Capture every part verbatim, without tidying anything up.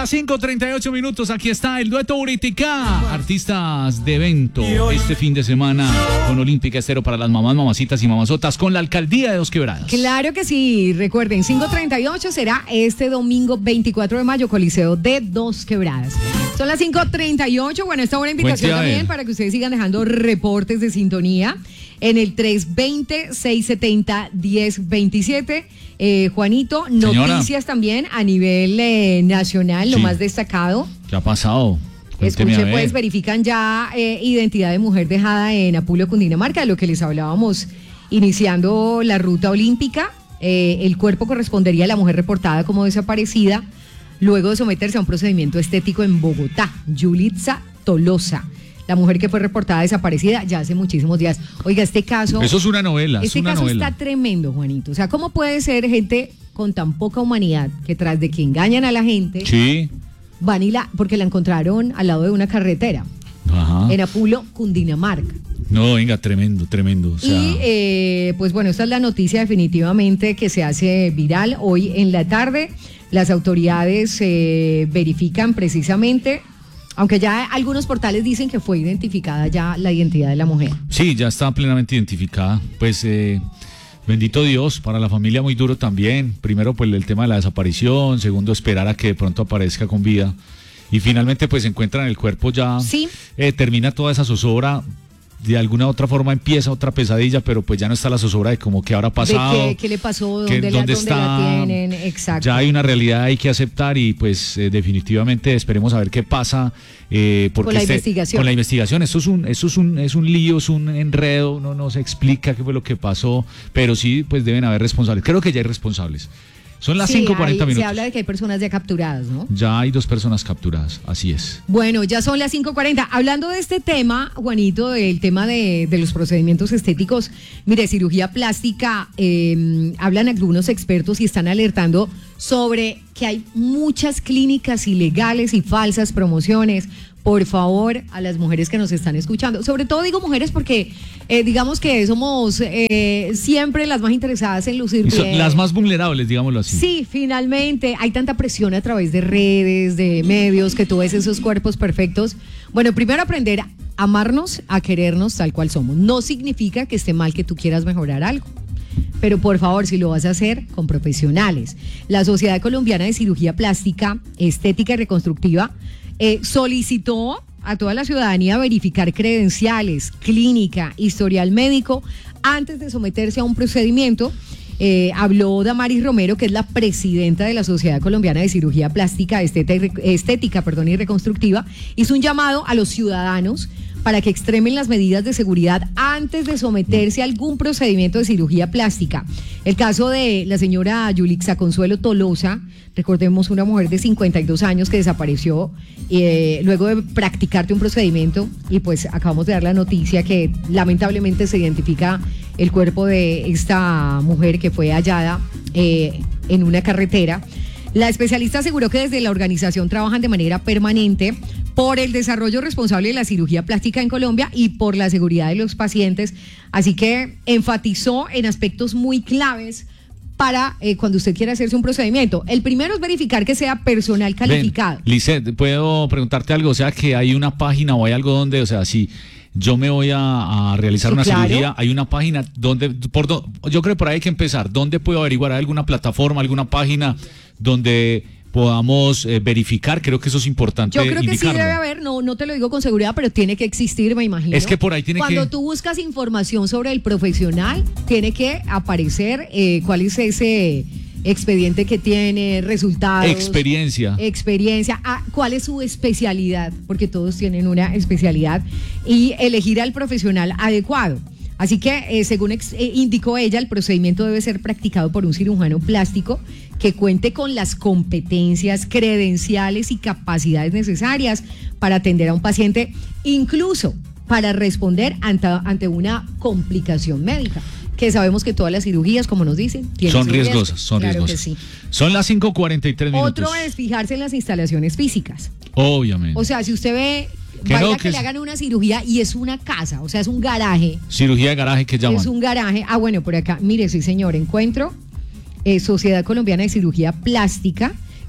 Las cinco treinta y ocho minutos, aquí está el dueto Uritica, artistas de evento este fin de semana con Olímpica Estéreo para las mamás, mamacitas y mamazotas con la alcaldía de Dos Quebradas. Claro que sí, recuerden, cinco treinta y ocho será este domingo veinticuatro de mayo, Coliseo de Dos Quebradas. Son las cinco treinta y ocho, bueno, esta buena invitación también para que ustedes sigan dejando reportes de sintonía en el tres dos cero, seis siete cero, uno cero dos siete. Eh, Juanito, Señora. Noticias también a nivel eh, nacional, lo Sí. más destacado. ¿Qué ha pasado? Cuénteme, Escuche, a ver. pues verifican ya eh, identidad de mujer dejada en Apulo, Cundinamarca, de lo que les hablábamos iniciando la ruta olímpica. Eh, el cuerpo correspondería a la mujer reportada como desaparecida luego de someterse a un procedimiento estético en Bogotá, Yulitza Tolosa. La mujer que fue reportada desaparecida ya hace muchísimos días. Oiga, este caso... Eso es una novela, Este es una caso novela. está tremendo, Juanito. O sea, ¿cómo puede ser gente con tan poca humanidad que tras de que engañan a la gente, Sí. van y la... porque la encontraron al lado de una carretera Ajá. en Apulo, Cundinamarca? No, venga, tremendo, tremendo. O sea, Y eh, pues bueno, esta es la noticia definitivamente que se hace viral hoy en la tarde. Las autoridades eh, verifican precisamente, aunque ya algunos portales dicen que fue identificada ya la identidad de la mujer. sí, ya está plenamente identificada. Pues eh, bendito Dios, para la familia muy duro también. Primero, pues el tema de la desaparición. Segundo, esperar a que de pronto aparezca con vida. Y finalmente, pues encuentran el cuerpo ya. Sí. Eh, termina toda esa zozobra. De alguna u otra forma empieza otra pesadilla, pero pues ya no está la zozobra de como qué habrá pasado. ¿De qué, qué le pasó? que ¿Dónde, la, dónde dónde la está. tienen? Exacto. Ya hay una realidad hay que aceptar y pues eh, definitivamente esperemos a ver qué pasa eh, porque Con la este- investigación. con la investigación esto es un esto es un es un lío, es un enredo, no no se explica qué fue lo que pasó, pero sí pues deben haber responsables. Creo que ya hay responsables. Son las Sí, cinco cuarenta hay- minutos. Se habla de que hay personas ya capturadas, ¿no? Ya hay dos personas capturadas, así es. Bueno, ya son las cinco cuarenta. Hablando de este tema, Juanito, del tema de, de los procedimientos estéticos, mire, cirugía plástica, eh, hablan algunos expertos y están alertando sobre que hay muchas clínicas ilegales y falsas promociones. Por favor, a las mujeres que nos están escuchando, sobre todo digo mujeres porque eh, digamos que somos eh, siempre las más interesadas en lucir Y son bien. las más vulnerables, digámoslo así. Sí, finalmente hay tanta presión a través de redes, de medios, que tú ves esos cuerpos perfectos. Bueno, primero aprender a amarnos, a querernos tal cual somos. No significa que esté mal que tú quieras mejorar algo, pero por favor, si lo vas a hacer, con profesionales. La Sociedad Colombiana de Cirugía Plástica, Estética y Reconstructiva eh, solicitó a toda la ciudadanía verificar credenciales, clínica, historial médico antes de someterse a un procedimiento. Eh, habló Damaris Romero, que es la presidenta de la Sociedad Colombiana de Cirugía Plástica, Estética, estética perdón, y Reconstructiva. Hizo un llamado a los ciudadanos para que extremen las medidas de seguridad antes de someterse a algún procedimiento de cirugía plástica. El caso de la señora Yulitza Consuelo Tolosa, recordemos una mujer de cincuenta y dos años que desapareció eh, luego de practicarte un procedimiento, y pues acabamos de dar la noticia que lamentablemente se identifica el cuerpo de esta mujer que fue hallada eh, en una carretera. La especialista aseguró que desde la organización trabajan de manera permanente por el desarrollo responsable de la cirugía plástica en Colombia y por la seguridad de los pacientes. Así que enfatizó en aspectos muy claves para eh, cuando usted quiera hacerse un procedimiento. El primero es verificar que sea personal calificado. Ven, Lisset, ¿puedo preguntarte algo? O sea, que hay una página o hay algo donde, o sea, si yo me voy a, a realizar Sí, una claro. cirugía, hay una página donde, por do- yo creo que por ahí hay que empezar. ¿Dónde puedo averiguar? ¿Hay alguna plataforma, alguna página donde podamos eh, verificar? Creo que eso es importante Yo creo que sí indicarlo. debe haber, no, no te lo digo con seguridad, pero tiene que existir, me imagino. Es que por ahí tiene Cuando que- tú buscas información sobre el profesional, tiene que aparecer eh, cuál es ese expediente que tiene, resultados. Experiencia. Experiencia, ah, cuál es su especialidad, porque todos tienen una especialidad, y elegir al profesional adecuado. Así que, eh, según ex, eh, indicó ella, el procedimiento debe ser practicado por un cirujano plástico que cuente con las competencias, credenciales y capacidades necesarias para atender a un paciente, incluso para responder ante, ante una complicación médica, que sabemos que todas las cirugías, como nos dicen, tienen Son su riesgosas, riesgo. son Claro riesgosas. que sí. Son las cinco cuarenta y tres minutos. Otro es fijarse en las instalaciones físicas. Obviamente. O sea, si usted ve, Que vaya no, que, que le es- hagan una cirugía y es una casa, o sea, es un garaje. Cirugía de garaje que llaman. Es un garaje. Ah, bueno, por acá, mire, sí, señor, encuentro eh, Sociedad Colombiana de Cirugía Plástica,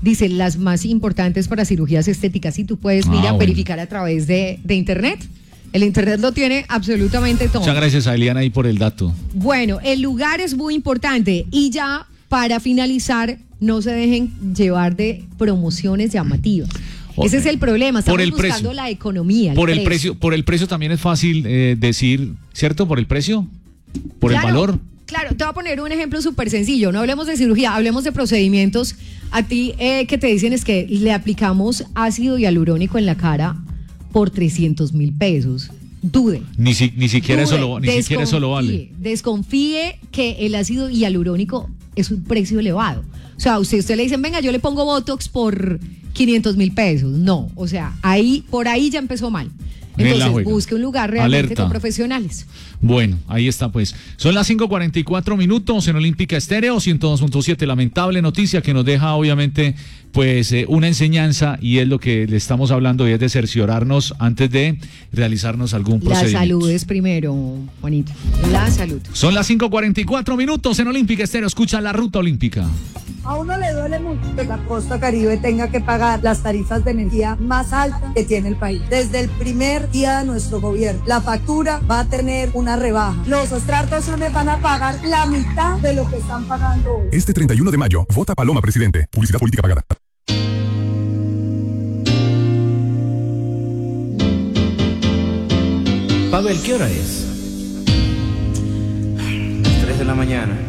dice las más importantes para cirugías estéticas y tú puedes, Ah, mira, bueno. verificar a través de, de internet. El internet lo tiene absolutamente todo. Muchas gracias a Eliana ahí por el dato. Bueno, el lugar es muy importante y ya para finalizar, no se dejen llevar de promociones llamativas. O- Ese es el problema, estamos por el buscando precio. la economía. Por el precio, por el precio también es fácil eh, decir, ¿cierto? Por el precio, por Claro, el valor. Claro, te voy a poner un ejemplo súper sencillo. No hablemos de cirugía, hablemos de procedimientos. A ti eh, que te dicen es que le aplicamos ácido hialurónico en la cara por trescientos mil pesos. Dude. Ni, si- ni siquiera Dude, eso lo, ni siquiera eso lo vale. desconfíe, Desconfíe que el ácido hialurónico es un precio elevado. O sea, usted, usted le dicen, venga, yo le pongo Botox por quinientos mil pesos. No, o sea, ahí, por ahí ya empezó mal. Bien la Entonces, juega. busque un lugar realmente Alerta. con profesionales. Bueno, ahí está pues. Son las cinco cuarenta y cuatro minutos en Olímpica Estéreo ciento dos punto siete. Lamentable noticia que nos deja obviamente pues eh, una enseñanza y es lo que le estamos hablando y es de cerciorarnos antes de realizarnos algún La procedimiento. salud es primero, Juanito. La salud. Son las cinco cuarenta y cuatro minutos en Olímpica Estéreo. Escucha la ruta olímpica. A uno le duele mucho que la costa caribe tenga que pagar las tarifas de energía más altas que tiene el país. Desde el primer día de nuestro gobierno, la factura va a tener una rebaja. Los estratos les van a pagar la mitad de lo que están pagando hoy. Este treinta y uno de mayo, vota Paloma Presidente. Publicidad política pagada. Pavel, ¿qué hora es? Las tres de la mañana.